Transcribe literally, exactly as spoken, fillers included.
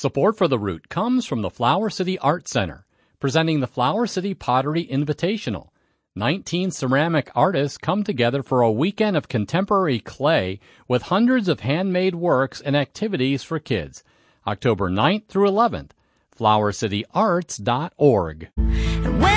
Support for The Root comes from the Flower City Art Center, presenting the Flower City Pottery Invitational. nineteen ceramic artists come together for a weekend of contemporary clay with hundreds of handmade works and activities for kids. October ninth through eleventh, flower city arts dot org.